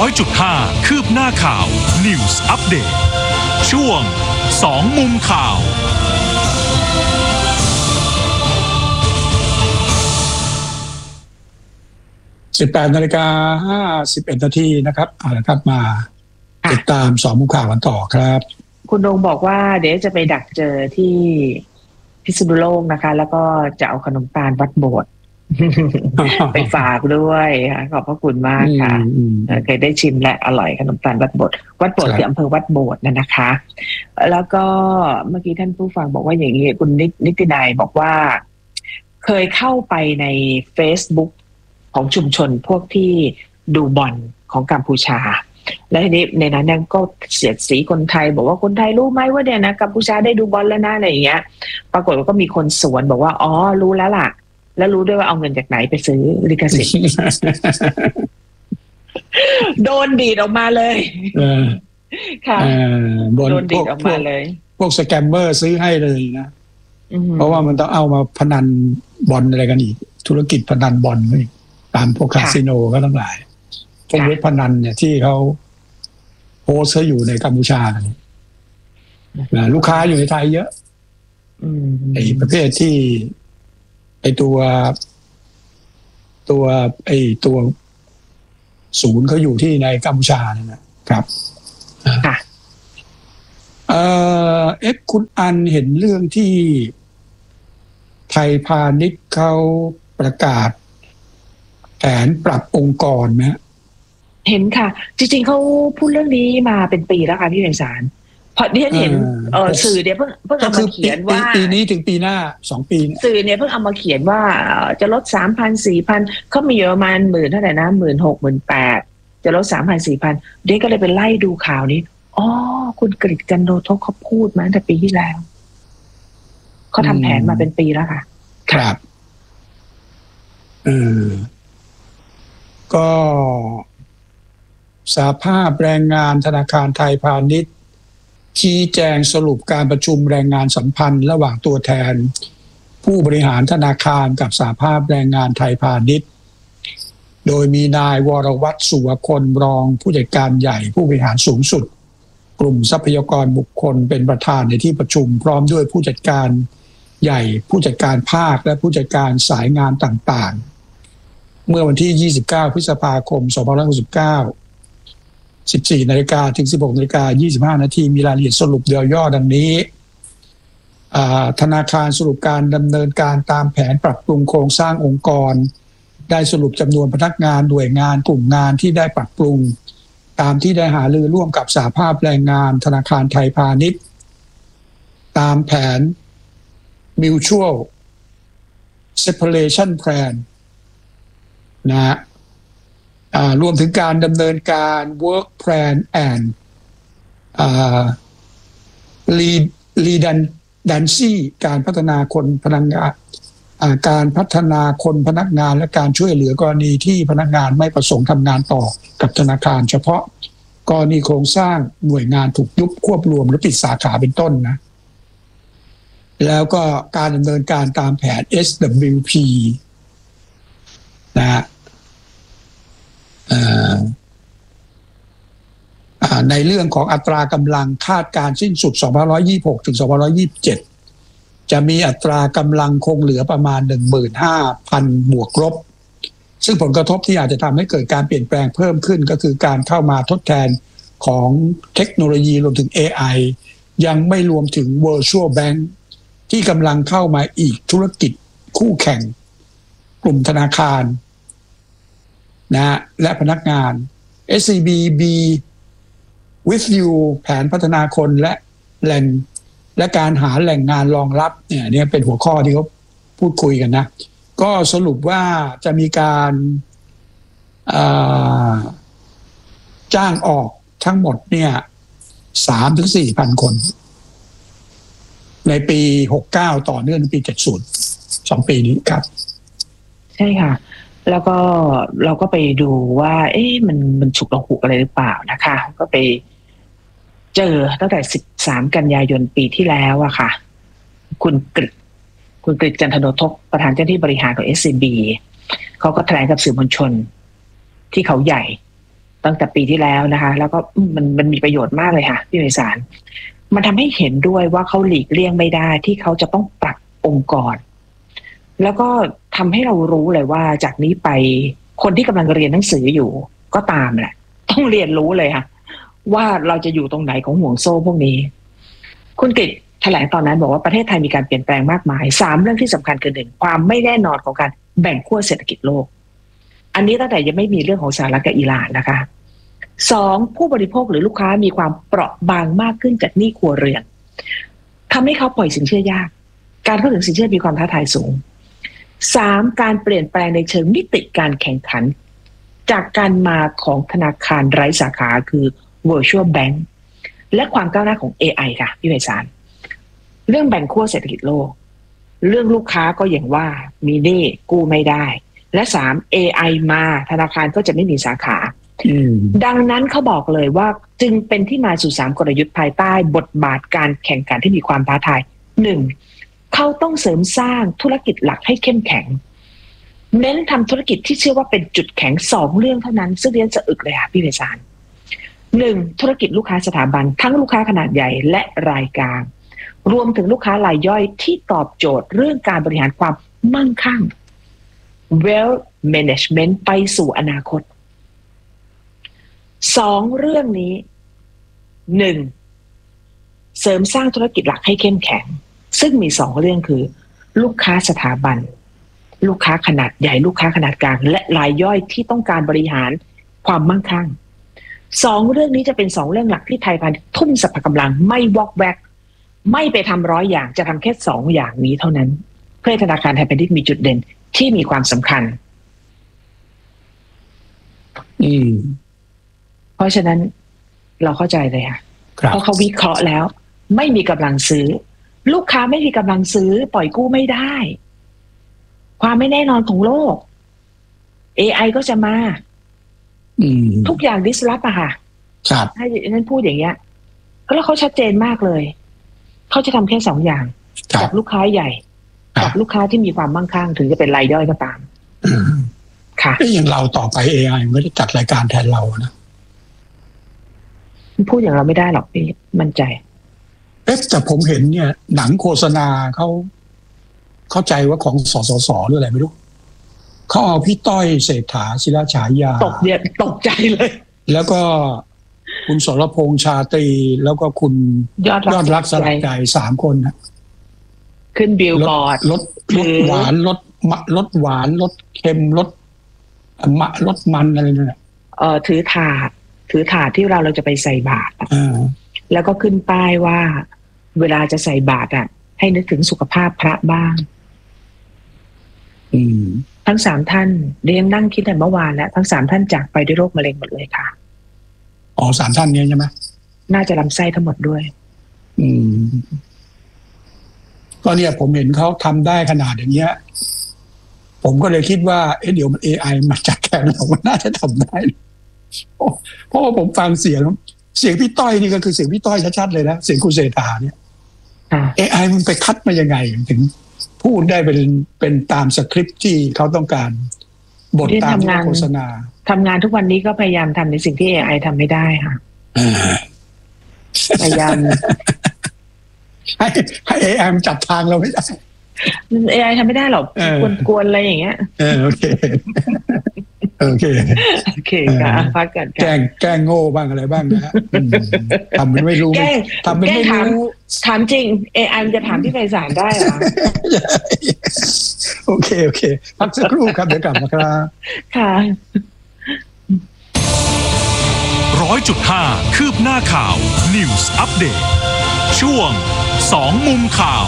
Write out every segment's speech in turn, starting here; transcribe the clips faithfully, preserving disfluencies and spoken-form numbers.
อยจุดห้า คืบหน้าข่าว News Update ช่วงสองมุมข่าวสิบแปดนาฬิกาห้าสิบเอ็ดนาทีนะครับเอาละครับมาติดตามสองมุมข่าวกันต่อครับคุณดงบอกว่าเดี๋ยวจะไปดักเจอที่พิษณุโลกนะคะแล้วก็จะเอาขนมตาลวัดโบสถ์ ไปฝากด้วยขอบพระคุณมากค่ะเคยได้ชิมและอร่อยขนมตาลวัดโบสถ์วัดโบสถ์คืออำเภอวัดโบสถ์นั่นนะคะแล้วก็เมื่อกี้ท่านผู้ฟังบอกว่าอย่างนี้คุณนิตินัยบอกว่าเคยเข้าไปใน Facebook ของชุมชนพวกที่ดูบอลของกัมพูชาแล้วทีนี้ในนั้นก็เสียดสีคนไทยบอกว่าคนไทยรู้ไหมว่าเนี่ยนะกัมพูชาได้ดูบอลแล้วนะอะไรอย่างเงี้ยปรากฏว่าก็มีคนสวนบอกว่าอ๋อรู้แล้วล่ะแล้วรู้ด้วยว่าเอาเงินจากไหนไปซื้อลิขสิทธิ์ โดนดีดออกมาเลยค่ะโดนดีดออกมาเลยพวกสแกมเมอร์ซื้อให้เลยนะเพราะว่ามันต้องเอามาพนันบอลอะไรกันอีกธุรกิจพนันบอลนี่ตามพวกคาสิโนก็ทั้งหลายพวกเว็บพนันเนี่ยที่เขาโพสต์อยู่ในกัมพูชานะลูกค้าอยู่ในไทยเยอะไอ้ประเภทที่ไอ้ตัวตัวไอ้ตัวศูนย์เขาอยู่ที่ในกัมพูชาเนี่ยนะครับค่ะเอ่อเอ๊ะคุณอันเห็นเรื่องที่ไทยพาณิชย์เขาประกาศแผนปรับองค์กรไหมเห็นค่ะจริงๆเขาพูดเรื่องนี้มาเป็นปีแล้วค่ะพี่ไพศาลพอที่ฉันเห็นเออสื่อเนี่ยเพิ่งเพิ่งเอามาเขียนว่าปีนี้ถึงปีหน้าสองปีสื่อเนี่ยเพิ่งเอามาเขียนว่าจะลด สามพัน สี่พัน เขามีอยู่ประมาณหมื่นเท่าไหร่นะหมื่นหกหมื่นแปดจะลด สามพัน สี่พัน เด็กก็เลยไปไล่ดูข่าวนี้อ๋อคุณกฤษจันโททกเขาพูดมาตั้งแต่ปีที่แล้วเขาทำแผนมาเป็นปีแล้วค่ะครับเออก็สหภาพแรงงานธนาคารไทยพาณิชย์ชี้แจงสรุปการประชุมแรงงานสัมพันธ์ระหว่างตัวแทนผู้บริหารธนาคารกับสหภาพแรงงานไทยพาณิชย์โดยมีนายวรวัฒน์สุวคนรองผู้จัดการใหญ่ผู้บริหารสูงสุดกลุ่มทรัพยากรบุคคลเป็นประธานในที่ประชุมพร้อมด้วยผู้จัดการใหญ่ผู้จัดการภาคและผู้จัดการสายงานต่างๆเมื่อวันที่ยี่สิบเก้าพฤษภาคมสองพันห้าร้อยหกสิบเก้า สิบสี่นาฬิกาถึง สิบหกนาฬิกายี่สิบห้านาทีมีรายละเอียดสรุปย่อๆดังนี้ธนาคารสรุปการดำเนินการตามแผนปรับปรุงโครงสร้างองค์กรได้สรุปจำนวนพนักงานหน่วยงานกลุ่มงานที่ได้ปรับปรุงตามที่ได้หารือร่วมกับสหภาพแรงงานธนาคารไทยพาณิชย์ตามแผน Mutual Separation Plan นะฮะรวมถึงการดำเนินการ Work Plan and Redundancy การพัฒนาคนพนักงานการพัฒนาคนพนักงานและการช่วยเหลือกรณีที่พนักงานไม่ประสงค์ทำงานต่อกับธนาคารเฉพาะกรณีโครงสร้างหน่วยงานถูกยุบควบรวมหรือปิดสาขาเป็นต้นนะแล้วก็การดำเนินการตามแผน เอส ดับเบิลยู พี นะฮะในเรื่องของอัตรากำลังคาดการสิ้นสุดสองพันห้าร้อยยี่สิบหกถึงสองพันห้าร้อยยี่สิบเจ็ดจะมีอัตรากำลังคงเหลือประมาณ หนึ่งหมื่นห้าพัน บวกลบซึ่งผลกระทบที่อาจจะทำให้เกิดการเปลี่ยนแปลงเพิ่มขึ้นก็คือการเข้ามาทดแทนของเทคโนโลยีรวมถึง เอ ไอ ยังไม่รวมถึง Virtual Bank ที่กำลังเข้ามาอีกธุรกิจคู่แข่งกลุ่มธนาคารนะและพนักงาน เอส ซี บี บี with you แผนพัฒนาคนและแหล่งและการหาแหล่งงานรองรับเนี่ยนี่เป็นหัวข้อที่เขาพูดคุยกันนะก็สรุปว่าจะมีการจ้างออกทั้งหมดเนี่ย สามถึงสี่พัน คนในปีหกสิบเก้าต่อเนื่องในปีเจ็ดสิบสองปีนี้ครับใช่ค่ะแล้วก็เราก็ไปดูว่าเอ๊ะมันมันฉุกระหุกอะไรหรือเปล่านะคะก็ไปเจอตั้งแต่สิบสามกันยายนปีที่แล้วอะค่ะคุณกฤษคุณกฤษจันทโนทกประธานเจ้าหน้าที่บริหารของ เอส ซี บี เขาก็แถลงกับสื่อมวลชนที่เขาใหญ่ตั้งแต่ปีที่แล้วนะคะแล้วก็มันมันมีประโยชน์มากเลยค่ะพี่ไพศาลมันทำให้เห็นด้วยว่าเขาหลีกเลี่ยงไม่ได้ที่เขาจะต้องปรับองค์กรแล้วก็ทำให้เรารู้เลยว่าจากนี้ไปคนที่กำลังเรียนหนังสืออยู่ก็ตามแหละต้องเรียนรู้เลยค่ะว่าเราจะอยู่ตรงไหนของห่วงโซ่พวกนี้คุณกฤษแถลงตอนนั้นบอกว่าประเทศไทยมีการเปลี่ยนแปลงมากมายสามเรื่องที่สำคัญคือหนึ่งความไม่แน่นอนของการแบ่งขั้วเศรษฐกิจโลกอันนี้ตั้งแต่ยังไม่มีเรื่องของสหรัฐกับอิหร่านนะคะสองผู้บริโภคหรือลูกค้ามีความเปราะบางมากขึ้นจากหนี้ครัวเรือนทำให้เขาปล่อยสินเชื่อยากการเข้าถึงสินเชื่อมีความท้าทายสูงสามการเปลี่ยนแปลงในเชิงมิติการแข่งขันจากการมาของธนาคารไร้สาขาคือ virtual bank และความก้าวหน้าของ เอ ไอ ค่ะพี่ไพศาลเรื่องแบ่งขั้วเศรษฐกิจโลกเรื่องลูกค้าก็อย่างว่ามีหนี้กู้ไม่ได้และสาม เอ ไอ มาธนาคารก็จะไม่มีสาขาดังนั้นเขาบอกเลยว่าจึงเป็นที่มาสู่สามกลยุทธ์ภายใต้บทบาทการแข่งขันที่มีความท้าทายหนึ่งเขาต้องเสริมสร้างธุรกิจหลักให้เข้มแข็งเน้นทำธุรกิจที่เชื่อว่าเป็นจุดแข็งสองเรื่องเท่านั้นซึ่งเรียนจะอึกเลยค่ะพี่ไพศาลหนึ่งธุรกิจลูกค้าสถาบันทั้งลูกค้าขนาดใหญ่และรายกลางรวมถึงลูกค้ารายย่อยที่ตอบโจทย์เรื่องการบริหารความมั่งคั่ง wealth management ไปสู่อนาคตสองเรื่องนี้หนึ่งเสริมสร้างธุรกิจหลักให้เข้มแข็งซึ่งมีสองเรื่องคือลูกค้าสถาบันลูกค้าขนาดใหญ่ลูกค้าขนาดกลางและรายย่อยที่ต้องการบริหารความมั่งคั่งสองเรื่องนี้จะเป็นสองเรื่องหลักที่ไทยพาณิชย์ทุ่มสรรพกำลังไม่วอกแวกไม่ไปทำร้อยอย่างจะทำแค่สองอย่างนี้เท่านั้นเพื่อธนาคารไทยพาณิชย์มีจุดเด่นที่มีความสำคัญอืมเพราะฉะนั้นเราเข้าใจเลยค่ะเพราะเขาวิเคราะห์แล้วไม่มีกำลังซื้อลูกค้าไม่มีกำลังซื้อปล่อยกู้ไม่ได้ความไม่แน่นอนของโลก เอ ไอ ก็จะมาทุกอย่าง disrupt อะค่ะครับให้นั้นพูดอย่างเงี้ยแล้วเขาชัดเจนมากเลยเขาจะทำแค่สองอย่างกับลูกค้าใหญ่กับลูกค้าที่มีความมั่งคั่งถึงจะเป็นรายย่อยก็ตามค่ะอย่างเราต่อไป เอ ไอ ไม่ได้จัดรายการแทนเรานะพูดอย่างเราไม่ได้หรอกพี่มั่นใจเอ๊ะแต่ผมเห็นเนี่ยหนังโฆษณาเขาเข้าใจว่าของสสสหรืออะไรไม่รู้เขาเอาพี่ต้อยเศรษฐาศิลาฉายาตกเนี่ยตกใจเลยแล้วก็คุณสรพงษ์ชาตรีแล้วก็คุณยอดยอดรักสลักใจสามคนนะขึ้นบิลบอร์ดรสรสหวานรสมะรสหวานรสเค็มรสมะรสมันอะไรนั่นแหละเอ่อถือถาดถือถาดที่เราเราจะไปใส่บาตรแล้วก็ขึ้นป้ายว่าเวลาจะใส่บาตรอ่ะให้นึกถึงสุขภาพพระบ้างอืมทั้งสามท่านเรียนนั่งคิดแต่เมื่อวานแล้วทั้งสามท่านจากไปด้วยโรคมะเร็งหมดเลยค่ะอ๋อสามท่านนี้ใช่ไหมน่าจะลำไส้ทั้งหมดด้วยอืมก็เนี่ยผมเห็นเขาทำได้ขนาดอย่างเงี้ยผมก็เลยคิดว่าเอ๊ะเดี๋ยวมัน เอ ไอ มาจัดแทนเราน่าจะทำได้เพราะว่าผมฟังเสียงเสียงพี่ต้อยนี่ก็คือเสียงพี่ต้อยชัดๆเลยนะเสียงคุณเศรษฐาเนี่ย เอ ไอ มันไปคัดมายังไงถึงพูดได้เป็นเป็นตามสคริปต์ที่เขาต้องการบทตามที่โฆษณาทำงานทุกวันนี้ก็พยายามทำในสิ่งที่ เอ ไอ ทำไม่ได้ค่ะพยายามให้ให้ เอ ไอ มันจับทางเราไม่ได้เอ ไอ ทำไม่ได้หรอกกวนๆอะไรอย่างเงี้ยเออโอเคโอเคโอเคค่ะพักกันแกล้งแกล้งโง่บ้างอะไรบ้างนะทำเป็นไม่รู้ทำเป็นไม่รู้ถามจริง เอ ไอ จะถามที่ไพศาลได้เหรอโอเคโอเคพักสักครู่ครับเดี๋ยวกลับมาครับค่ะร้อยจุดห้าคืบหน้าข่าว News Update ช่วงสองมุมข่าว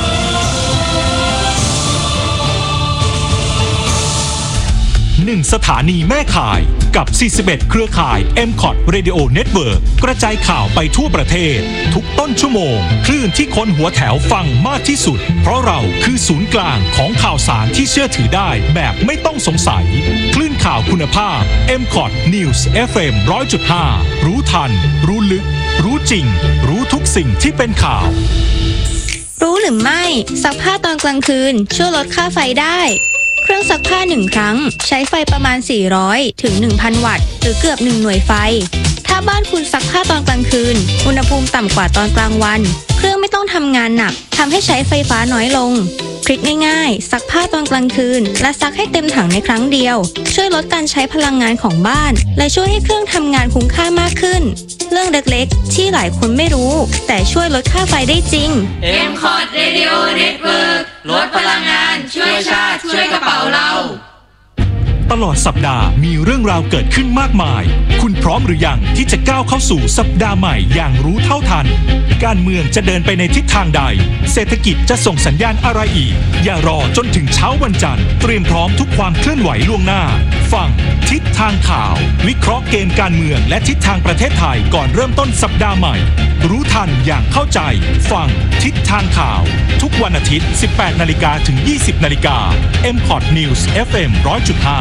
หนึ่งสถานีแม่ข่ายกับสี่สิบเอ็ดเครือข่าย เอ็ม คอท Radio Network กระจายข่าวไปทั่วประเทศทุกต้นชั่วโมงคลื่นที่คนหัวแถวฟังมากที่สุดเพราะเราคือศูนย์กลางของข่าวสารที่เชื่อถือได้แบบไม่ต้องสงสัยคลื่นข่าวคุณภาพ เอ็ม คอท News เอฟ เอ็ม หนึ่งร้อยจุดห้า รู้ทันรู้ลึกรู้จริงรู้ทุกสิ่งที่เป็นข่าวรู้หรือไม่ซักผ้าตอนกลางคืนช่วยลดค่าไฟได้เครื่องซักผ้าหนึ่งครั้งใช้ไฟประมาณสี่ร้อยถึงหนึ่งพันวัตต์หรือเกือบหนึ่งหน่วยไฟถ้าบ้านคุณซักผ้าตอนกลางคืนอุณหภูมิต่ำกว่าตอนกลางวันเครื่องไม่ต้องทำงานหนักทำให้ใช้ไฟฟ้าน้อยลงทริคง่ายๆซักผ้าตอนกลางคืนและซักให้เต็มถังในครั้งเดียวช่วยลดการใช้พลังงานของบ้านและช่วยให้เครื่องทำงานคุ้มค่ามากขึ้นเรื่องเล็กๆที่หลายคนไม่รู้แต่ช่วยลดค่าไฟได้จริงเอ็ม คอร์ด Radio Network ลดพลังงานช่วยชาติช่วยกระเป๋าเราตลอดสัปดาห์มีเรื่องราวเกิดขึ้นมากมายคุณพร้อมหรือยังที่จะก้าวเข้าสู่สัปดาห์ใหม่อย่างรู้เท่าทันการเมืองจะเดินไปในทิศทางใดเศรษฐกิจจะส่งสัญญาณอะไรอีกอย่ารอจนถึงเช้าวันจันทร์เตรียมพร้อมทุกความเคลื่อนไหวล่วงหน้าฟังทิศทางข่าววิเคราะห์เกมการเมืองและทิศทางประเทศไทยก่อนเริ่มต้นสัปดาห์ใหม่รู้ทันอย่างเข้าใจฟังทิศทางข่าวทุกวันอาทิตย์ สิบแปดนาฬิกา ถึง ยี่สิบนาฬิกา เอ็ม คอร์ด News เอฟ เอ็ม หนึ่งร้อยจุดห้า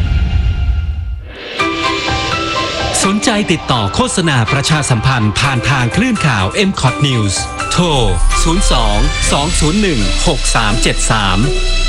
สนใจติดต่อโฆษณาประชาสัมพันธ์ผ่านทางคลื่นข่าว เอ็ม คอร์ด News โทร ศูนย์ สอง สอง ศูนย์ หนึ่ง หก สาม เจ็ด สาม